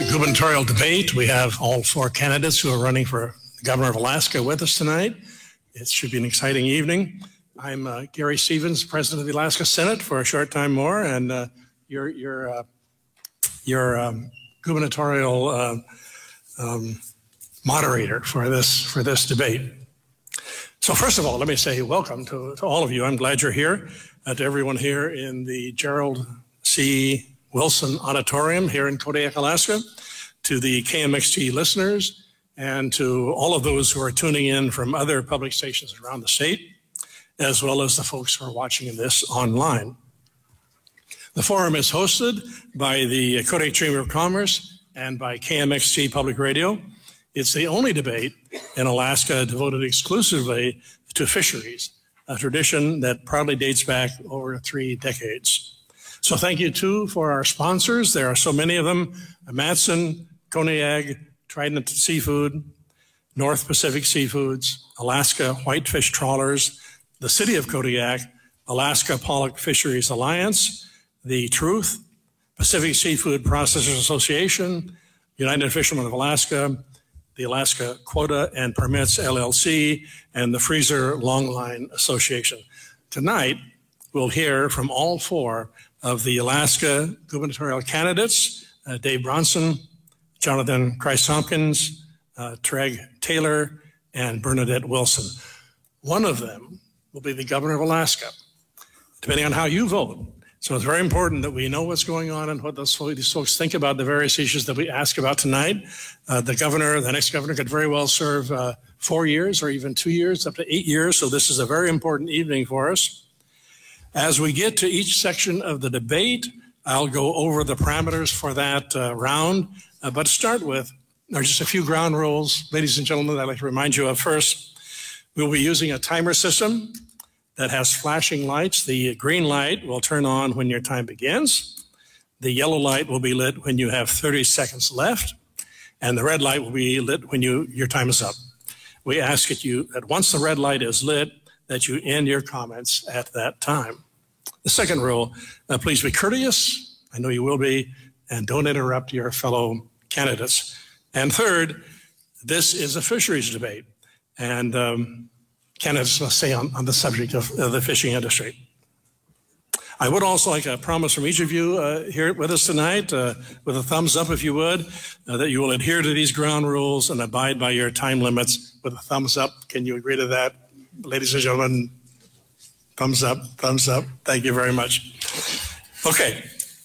gubernatorial debate. We have all four candidates who are running for the governor of Alaska with us tonight. It should be an exciting evening. I'm Gary Stevens, president of the Alaska Senate for a short time more, and your gubernatorial moderator for this debate. So first of all, let me say welcome to all of you. I'm glad you're here. To everyone here in the Gerald C. Wilson Auditorium here in Kodiak, Alaska, to the KMXT listeners, and to all of those who are tuning in from other public stations around the state, as well as the folks who are watching this online. The forum is hosted by the Kodiak Chamber of Commerce and by KMXT Public Radio. It's the only debate in Alaska devoted exclusively to fisheries, a tradition that probably dates back over 3 decades. So thank you too for our sponsors. There are so many of them: Matson, Koniag, Trident Seafood, North Pacific Seafoods, Alaska Whitefish Trawlers, the City of Kodiak, Alaska Pollock Fisheries Alliance, The Truth, Pacific Seafood Processors Association, United Fishermen of Alaska, the Alaska Quota and Permits LLC, and the Freezer Longline Association. Tonight, we'll hear from all 4 of the Alaska gubernatorial candidates, Dave Bronson, Jonathan Christ-Tompkins, Treg Taylor, and Bernadette Wilson. One of them will be the governor of Alaska, depending on how you vote. So it's very important that we know what's going on and what these folks think about the various issues that we ask about tonight. The next governor could very well serve 4 years or even 2 years, up to 8 years. So this is a very important evening for us. As we get to each section of the debate, I'll go over the parameters for that round. But to start with, there are just a few ground rules, ladies and gentlemen, that I'd like to remind you of. First, we'll be using a timer system that has flashing lights. The green light will turn on when your time begins. The yellow light will be lit when you have 30 seconds left. And the red light will be lit when your time is up. We ask that once the red light is lit, that you end your comments at that time. The second rule, please be courteous. I know you will be, and don't interrupt your fellow candidates. And third, this is a fisheries debate, and candidates must stay on the subject of the fishing industry. I would also like a promise from each of you here with us tonight, with a thumbs up if you would, that you will adhere to these ground rules and abide by your time limits with a thumbs up. Can you agree to that, ladies and gentlemen? Thumbs up, thumbs up. Thank you very much. Okay.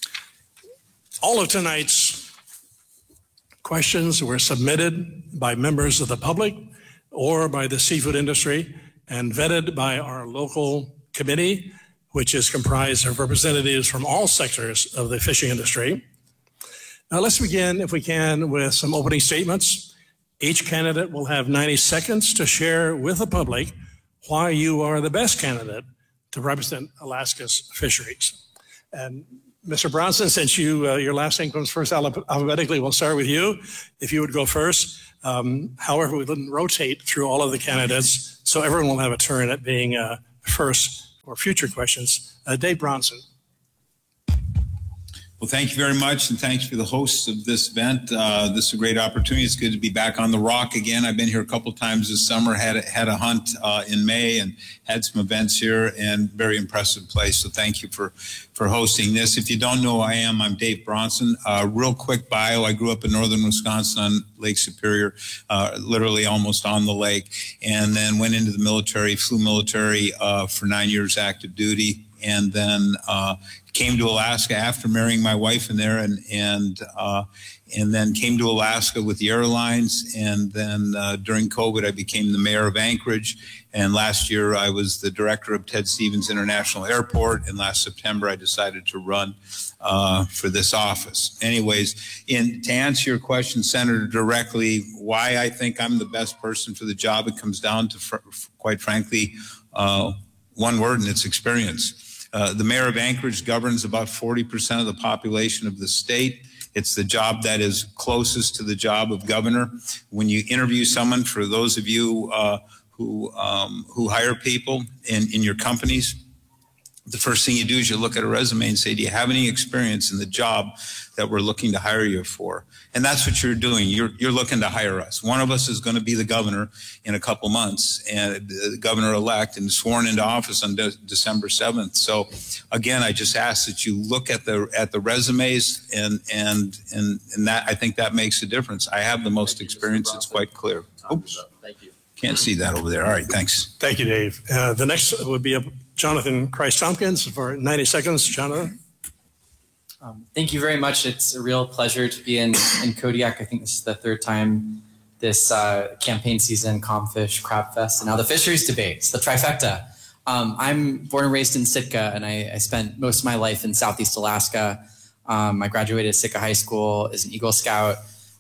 All of tonight's questions were submitted by members of the public or by the seafood industry and vetted by our local committee, which is comprised of representatives from all sectors of the fishing industry. Now let's begin, if we can, with some opening statements. Each candidate will have 90 seconds to share with the public why you are the best candidate to represent Alaska's fisheries. And Mr. Bronson, since your last name comes first alphabetically, we'll start with you. If you would go first. However, we didn't rotate through all of the candidates, so everyone will have a turn at being first for future questions. Dave Bronson. Well, thank you very much, and thanks for the hosts of this event. This is a great opportunity. It's good to be back on the Rock again. I've been here a couple times this summer, had a hunt in May, and had some events here, and very impressive place. So thank you for hosting this. If you don't know who I am, I'm Dave Bronson. Real quick bio: I grew up in northern Wisconsin on Lake Superior, literally almost on the lake, and then went into the military, flew military for 9 years active duty, and then came to Alaska after marrying my wife in there, and then came to Alaska with the airlines. And then during COVID, I became the mayor of Anchorage. And last year, I was the director of Ted Stevens International Airport. And last September, I decided to run for this office. Anyways, to answer your question, Senator, directly, why I think I'm the best person for the job, it comes down to, quite frankly, one word, and it's experience. The mayor of Anchorage governs about 40% of the population of the state. It's the job that is closest to the job of governor. When you interview someone, for those of you who hire people in your companies, the first thing you do is you look at a resume and say, do you have any experience in the job that we're looking to hire you for? And that's what you're doing. You're looking to hire us. One of us is going to be the governor in a couple months, and the governor-elect, and sworn into office on December 7th. So again, I just ask that you look at the resumes, and that, I think that makes a difference. I have the most experience. It's quite clear. Oops. Thank you. Can't see that over there. All right, thanks. Thank you, Dave. The next would be Jonathan Christ-Tompkins for 90 seconds. Jonathan. Thank you very much. It's a real pleasure to be in Kodiak. I think this is the third time this campaign season, Comfish, Crab Fest, and now the fisheries debate. It's the trifecta. I'm born and raised in Sitka, and I spent most of my life in Southeast Alaska. I graduated Sitka High School as an Eagle Scout.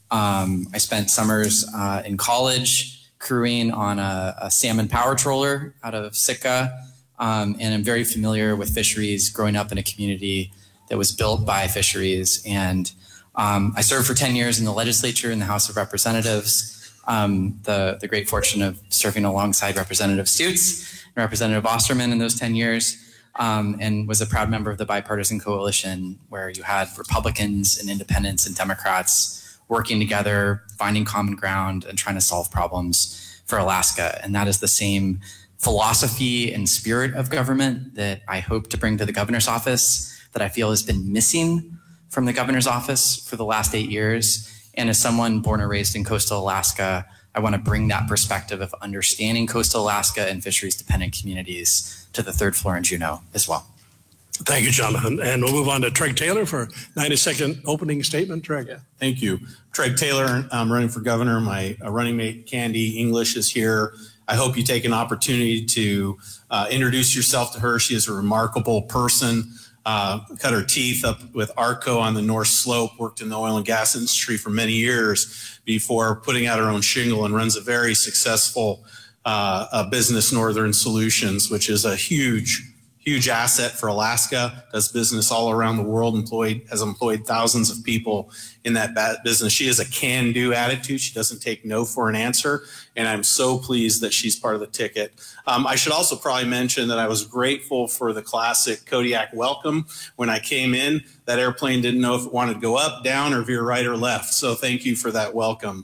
I spent summers in college crewing on a salmon power trawler out of Sitka, and I'm very familiar with fisheries growing up in a community that was built by fisheries. And I served for 10 years in the legislature in the House of Representatives, the great fortune of serving alongside Representative Stutes and Representative Osterman in those 10 years, and was a proud member of the bipartisan coalition where you had Republicans and independents and Democrats working together, finding common ground and trying to solve problems for Alaska. And that is the same philosophy and spirit of government that I hope to bring to the governor's office, that I feel has been missing from the governor's office for the last 8 years. And as someone born and raised in coastal Alaska, I want to bring that perspective of understanding coastal Alaska and fisheries dependent communities to the third floor in Juneau as well. Thank you, Jonathan. And we'll move on to Treg Taylor for 90-second opening statement. Treg. Yeah, thank you. Treg Taylor, I'm running for governor. My running mate, Candy English, is here. I hope you take an opportunity to introduce yourself to her. She is a remarkable person. Cut her teeth up with ARCO on the North Slope, worked in the oil and gas industry for many years before putting out her own shingle, and runs a very successful business, Northern Solutions, which is a huge asset for Alaska, does business all around the world, has employed thousands of people in that business. She has a can-do attitude. She doesn't take no for an answer, and I'm so pleased that she's part of the ticket. I should also probably mention that I was grateful for the classic Kodiak welcome. When I came in, that airplane didn't know if it wanted to go up, down, or veer right or left, so thank you for that welcome.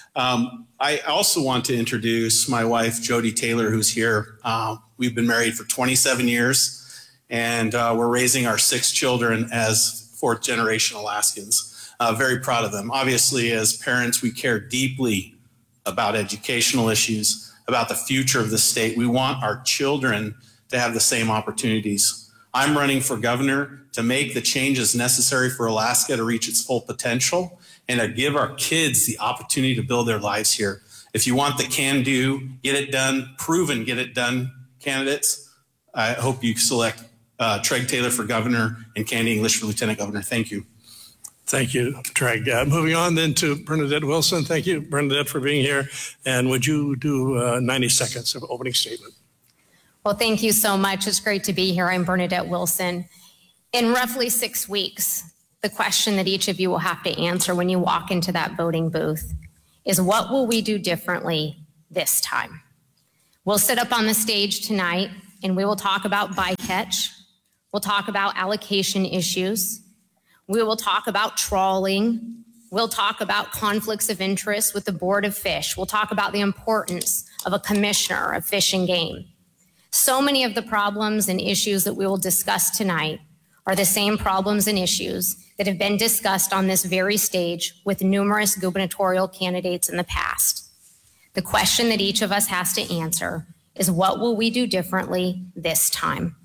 I also want to introduce my wife, Jody Taylor, who's here. We've been married for 27 years, and we're raising our 6 children as fourth-generation Alaskans. Very proud of them. Obviously, as parents, we care deeply about educational issues, about the future of the state. We want our children to have the same opportunities. I'm running for governor to make the changes necessary for Alaska to reach its full potential and to give our kids the opportunity to build their lives here. If you want the can-do, get it done, proven get it done candidates, I hope you select Treg Taylor for governor and Candy English for lieutenant governor. Thank you. Thank you, Treg. Moving on then to Bernadette Wilson. Thank you, Bernadette, for being here. And would you do 90 seconds of opening statement? Well, thank you so much. It's great to be here. I'm Bernadette Wilson. In roughly 6 weeks, the question that each of you will have to answer when you walk into that voting booth is, what will we do differently this time? We'll sit up on the stage tonight and we will talk about bycatch. We'll talk about allocation issues. We will talk about trawling. We'll talk about conflicts of interest with the Board of Fish. We'll talk about the importance of a commissioner of Fish and Game. So many of the problems and issues that we will discuss tonight are the same problems and issues that have been discussed on this very stage with numerous gubernatorial candidates in the past. The question that each of us has to answer is, what will we do differently this time?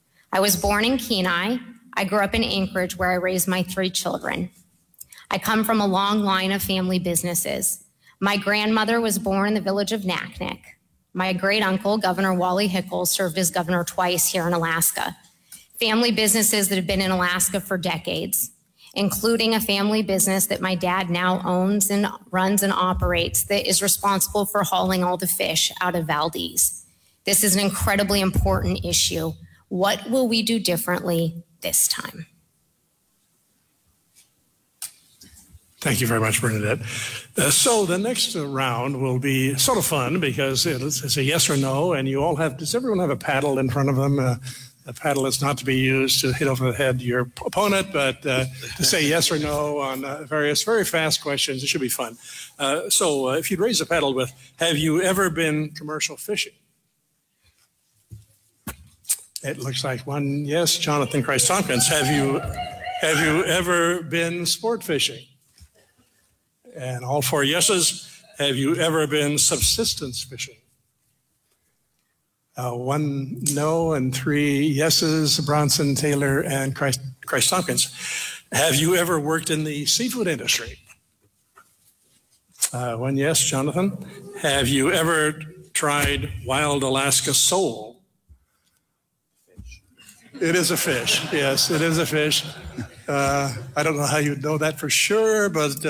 I was born in Kenai. I grew up in Anchorage, where I raised my 3 children. I come from a long line of family businesses. My grandmother was born in the village of Naknek. My great uncle, Governor Wally Hickel, served as governor twice here in Alaska. Family businesses that have been in Alaska for decades, including a family business that my dad now owns and runs and operates that is responsible for hauling all the fish out of Valdez. This is an incredibly important issue. What will we do differently this time? Thank you very much, Bernadette. So the next round will be sort of fun because it's a yes or no, and you all have, does everyone have a paddle in front of them? The paddle is not to be used to hit over the head your opponent, but to say yes or no on various very fast questions. It should be fun. So if you'd raise the paddle with, have you ever been commercial fishing? It looks like one yes. Jonathan Christ-Tompkins, have you ever been sport fishing? And all four yeses. Have you ever been subsistence fishing? One no and three yeses, Bronson, Taylor, and Christ-Tompkins. Have you ever worked in the seafood industry? One yes, Jonathan. Have you ever tried wild Alaska sole? It is a fish. Yes, it is a fish. I don't know how you'd know that for sure, but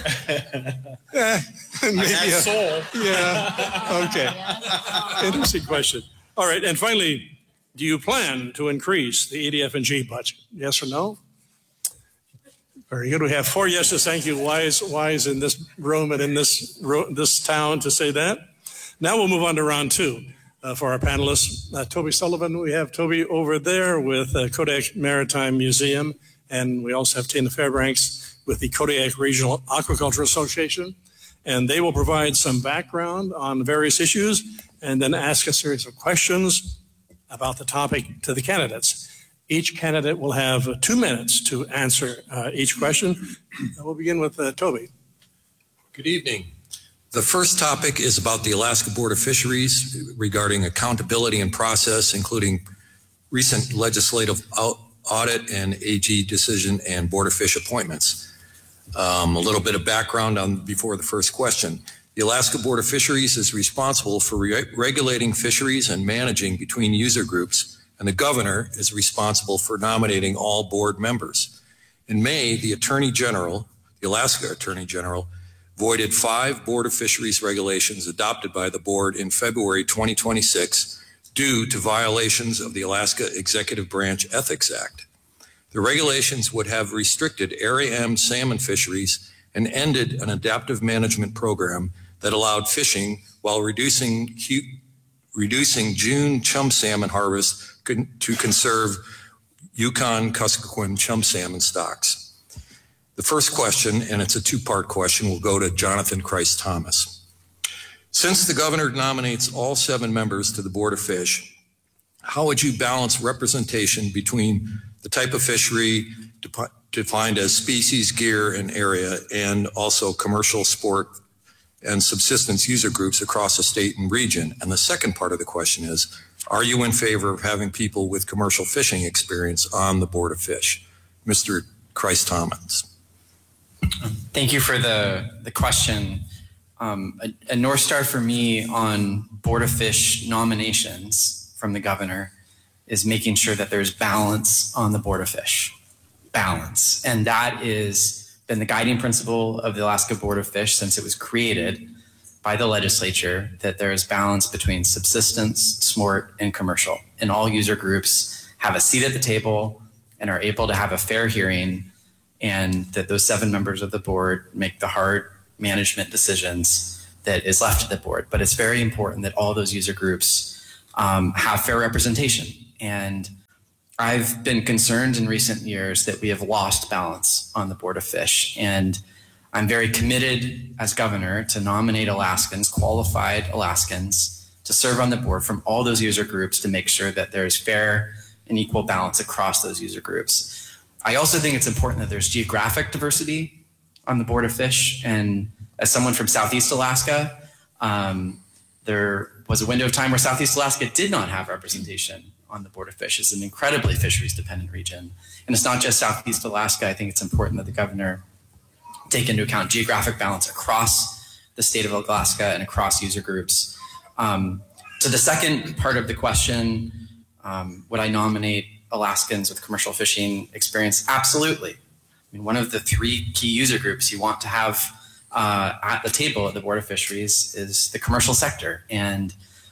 maybe soul. Yeah. Okay. Interesting question. All right, and finally, do you plan to increase the EDF&G budget? Yes or no? Very good. We have four yeses. Thank you, wise in this room and in this town to say that. Now we'll move on to round two for our panelists. Toby Sullivan, we have Toby over there with Kodiak Maritime Museum, and we also have Tina Fairbanks with the Kodiak Regional Aquaculture Association, and they will provide some background on various issues and then ask a series of questions about the topic to the candidates. Each candidate will have 2 minutes to answer each question. We'll begin with Toby. Good evening. The first topic is about the Alaska Board of Fisheries regarding accountability and process, including recent legislative audit and AG decision and Board of Fish appointments. A little bit of background on before the first question. The Alaska Board of Fisheries is responsible for regulating fisheries and managing between user groups, and the governor is responsible for nominating all board members. In May, the Alaska Attorney General, voided 5 Board of Fisheries regulations adopted by the board in February 2026 due to violations of the Alaska Executive Branch Ethics Act. The regulations would have restricted Area M salmon fisheries and ended an adaptive management program that allowed fishing while reducing June chum salmon harvest to conserve Yukon-Kuskokwim chum salmon stocks. The first question, and it's a two-part question, will go to Jonathan Christ-Thomas. Since the governor nominates all 7 members to the Board of Fish, how would you balance representation between the type of fishery defined as species, gear, and area, and also commercial, sport, and subsistence user groups across the state and region? And the second part of the question is, are you in favor of having people with commercial fishing experience on the Board of Fish? Mr. Christ-Thomas. Thank you for the question. A North Star for me on Board of Fish nominations from the governor is making sure that there's balance on the Board of Fish. Balance. And that is been the guiding principle of the Alaska Board of Fish since it was created by the legislature, that there is balance between subsistence, sport, and commercial. And all user groups have a seat at the table and are able to have a fair hearing, and that those 7 members of the board make the hard management decisions that is left to the board. But it's very important that all those user groups have fair representation. And I've been concerned in recent years that we have lost balance on the Board of Fish. And I'm very committed as governor to nominate Alaskans, qualified Alaskans, to serve on the board from all those user groups to make sure that there's fair and equal balance across those user groups. I also think it's important that there's geographic diversity on the Board of Fish. And as someone from Southeast Alaska, there was a window of time where Southeast Alaska did not have representation on the Board of Fish. It's an incredibly fisheries dependent region. And it's not just Southeast Alaska. I think it's important that the governor take into account geographic balance across the state of Alaska and across user groups. To the second part of the question, would I nominate Alaskans with commercial fishing experience? Absolutely. I mean, one of the 3 key user groups you want to have at the table at the Board of Fisheries is the commercial sector. And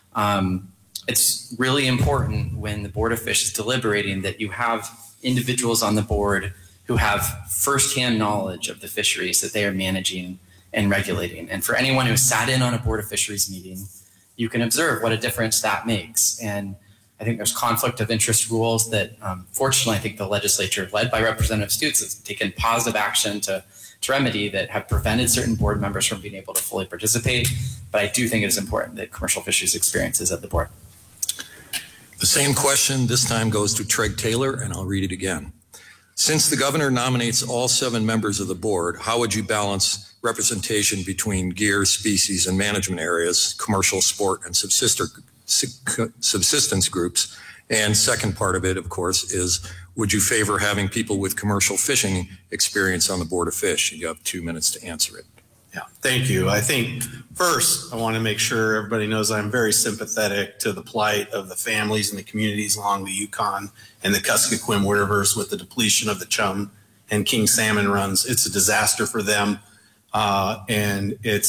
it's really important when the Board of Fish is deliberating that you have individuals on the board who have firsthand knowledge of the fisheries that they are managing and regulating. And for anyone who sat in on a Board of Fisheries meeting, you can observe what a difference that makes. And I think there's conflict of interest rules that, fortunately, I think the legislature, led by Representative Stutes, has taken positive action to remedy that have prevented certain board members from being able to fully participate. But I do think it is important that commercial fisheries experience is at the board. The same question this time goes to Treg Taylor, and I'll read it again. Since the governor nominates all 7 members of the board, how would you balance representation between gear, species, and management areas, commercial, sport, and subsistence groups? And second part of it, of course, is would you favor having people with commercial fishing experience on the Board of Fish? You have 2 minutes to answer it. Yeah, thank you. I think first, I want to make sure everybody knows I'm very sympathetic to the plight of the families and the communities along the Yukon and the Kuskokwim rivers with the depletion of the chum and king salmon runs. It's a disaster for them, and it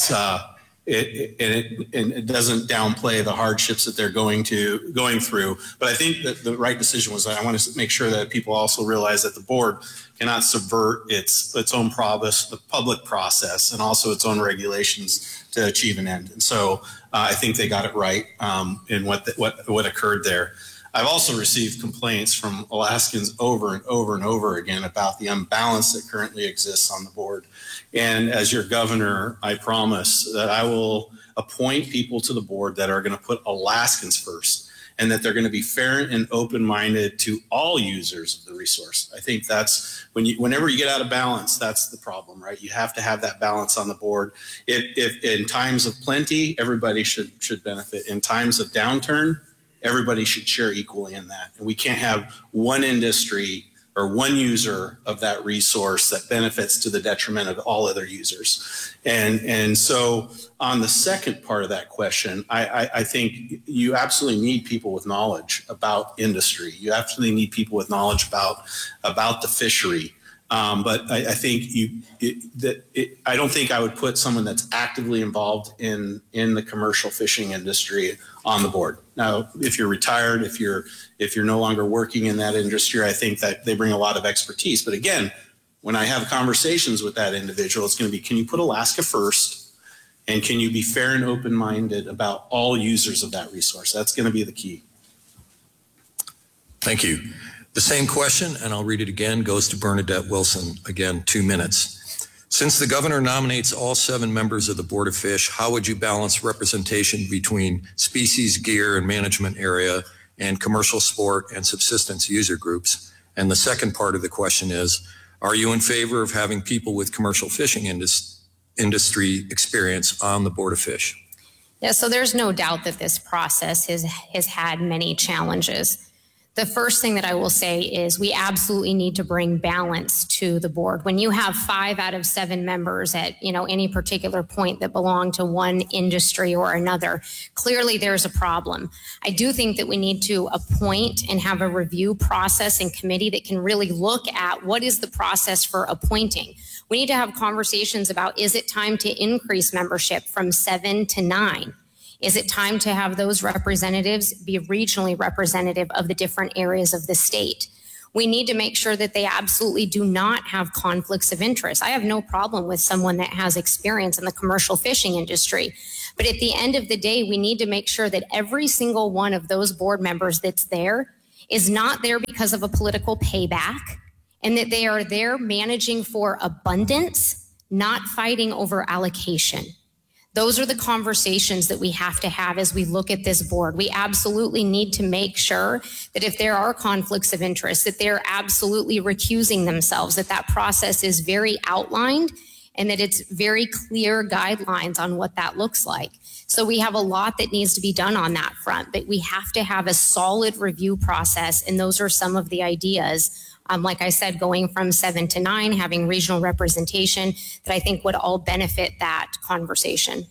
doesn't downplay the hardships that they're going through. But I think that the right decision was I want to make sure that people also realize that the board cannot subvert its own the public process, and also its own regulations to achieve an end. And so I think they got it right in what occurred there. I've also received complaints from Alaskans over and over and over again about the imbalance that currently exists on the board. And as your governor, I promise that I will appoint people to the board that are going to put Alaskans first, and that they're going to be fair and open-minded to all users of the resource. I think that's whenever you get out of balance, that's the problem, right? You have to have that balance on the board. If in times of plenty, everybody should benefit. In times of downturn, everybody should share equally in that. And we can't have one industry or one user of that resource that benefits to the detriment of all other users. And so on the second part of that question, I think you absolutely need people with knowledge about industry. You absolutely need people with knowledge about the fishery. But I think I don't think I would put someone that's actively involved in the commercial fishing industry on the board. Now, if you're retired, if you're no longer working in that industry, I think that they bring a lot of expertise. But again, when I have conversations with that individual, it's going to be, can you put Alaska first? And can you be fair and open-minded about all users of that resource? That's going to be the key. Thank you. The same question, and I'll read it again, goes to Bernadette Wilson. Again, 2 minutes. Since the governor nominates all 7 members of the Board of Fish, how would you balance representation between species, gear, and management area, and commercial, sport, and subsistence user groups? And the second part of the question is, are you in favor of having people with commercial fishing industry experience on the Board of Fish? Yeah, so there's no doubt that this process has had many challenges. The first thing that I will say is we absolutely need to bring balance to the board. When you have 5 out of 7 members at any particular point that belong to one industry or another, clearly there's a problem. I do think that we need to appoint and have a review process and committee that can really look at what is the process for appointing. We need to have conversations about, is it time to increase membership from 7 to 9? Is it time to have those representatives be regionally representative of the different areas of the state? We need to make sure that they absolutely do not have conflicts of interest. I have no problem with someone that has experience in the commercial fishing industry. But at the end of the day, we need to make sure that every single one of those board members that's there is not there because of a political payback, and that they are there managing for abundance, not fighting over allocation. Those are the conversations that we have to have as we look at this board. We absolutely need to make sure that if there are conflicts of interest, that they're absolutely recusing themselves, that process is very outlined, and that it's very clear guidelines on what that looks like. So we have a lot that needs to be done on that front, but we have to have a solid review process, and those are some of the ideas. Like I said, going from 7 to 9, having regional representation, that I think would all benefit that conversation.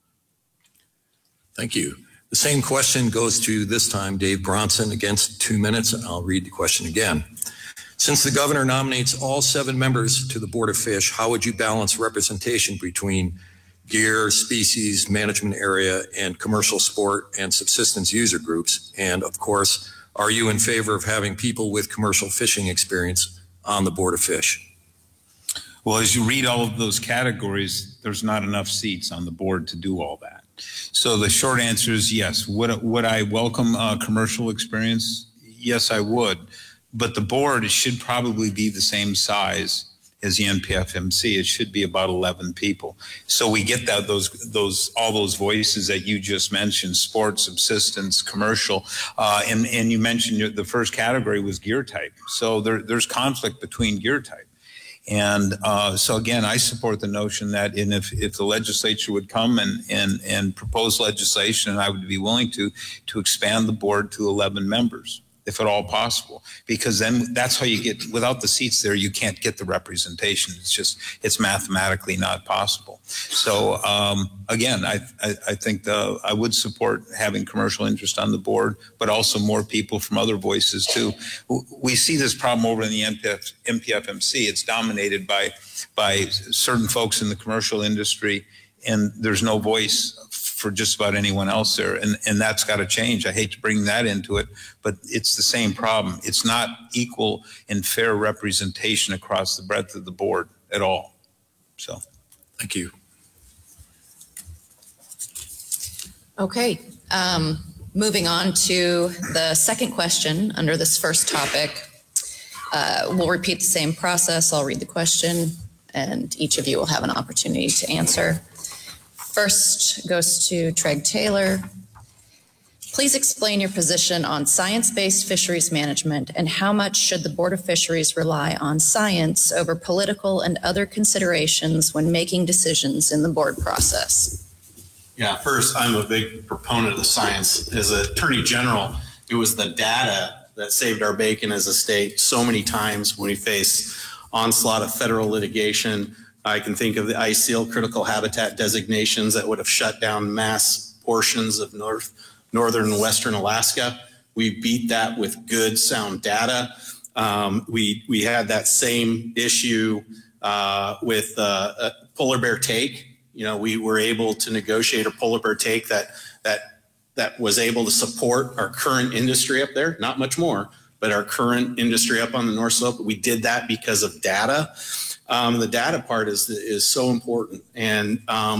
Thank you. The same question goes to, this time, Dave Bronson, against 2 minutes, and I'll read the question again. Since the governor nominates all 7 members to the Board of Fish, how would you balance representation between gear, species, management area, and commercial, sport, and subsistence user groups? And of course, are you in favor of having people with commercial fishing experience on the Board of Fish? Well, as you read all of those categories, there's not enough seats on the board to do all that. So the short answer is yes. Would I welcome commercial experience? Yes, I would. But the board should probably be the same size as the NPFMC. It should be about 11 people. So we get that all those voices that you just mentioned: sports, subsistence, commercial, and you mentioned the first category was gear type. So there's conflict between gear type. And so again, I support the notion that if the legislature would come and propose legislation, and I would be willing to expand the board to 11 members, if at all possible, because then that's how you get, without the seats there, you can't get the representation. It's mathematically not possible. So again, I think I would support having commercial interest on the board, but also more people from other voices too. We see this problem over in the NPFMC. It's dominated by certain folks in the commercial industry, and there's no voice for just about anyone else there. And that's got to change. I hate to bring that into it, but it's the same problem. It's not equal and fair representation across the breadth of the board at all. So, Thank you. Okay, moving on to the second question under this first topic. We'll repeat the same process. I'll read the question and each of you will have an opportunity to answer. First goes to Treg Taylor. Please explain your position on science-based fisheries management and how much should the Board of Fisheries rely on science over political and other considerations when making decisions in the board process? Yeah, first, I'm a big proponent of the science. As Attorney General, it was the data that saved our bacon as a state so many times when we face onslaught of federal litigation. I can think of the ice seal critical habitat designations that would have shut down mass portions of northern and western Alaska. We beat that with good, sound data. We had that same issue with polar bear take. You know, we were able to negotiate a polar bear take that was able to support our current industry up there, not much more, but our current industry up on the North Slope. We did that because of data. The data part is so important, and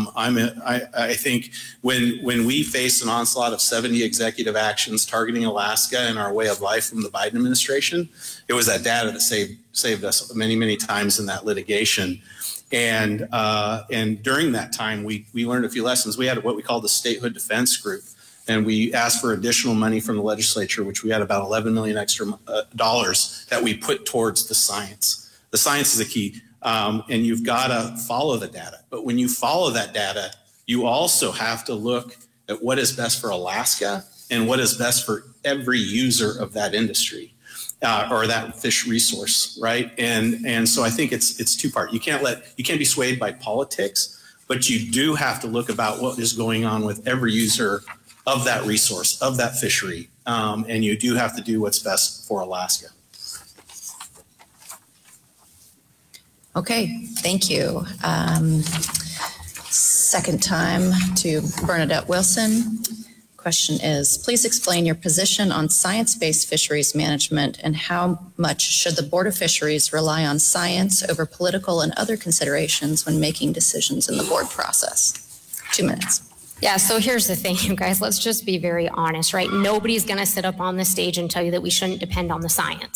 I think when we face an onslaught of 70 executive actions targeting Alaska and our way of life from the Biden administration, it was that data that saved us many times in that litigation. And during that time, we learned a few lessons. We had what we call the Statehood Defense Group, and we asked for additional money from the legislature, which we had about $11 million extra dollars that we put towards the science. The science is a key. And you've got to follow the data. But when you follow that data, you also have to look at what is best for Alaska and what is best for every user of that industry or that fish resource, right? And so I think it's two-part. You can't be swayed by politics, but you do have to look about what is going on with every user of that resource, of that fishery. And you do have to do what's best for Alaska. Okay, thank you. Second time to Bernadette Wilson. Question is, please explain your position on science-based fisheries management and how much should the Board of Fisheries rely on science over political and other considerations when making decisions in the board process? 2 minutes. Yeah, so here's the thing, you guys, let's just be very honest, right? Nobody's going to sit up on the stage and tell you that we shouldn't depend on the science.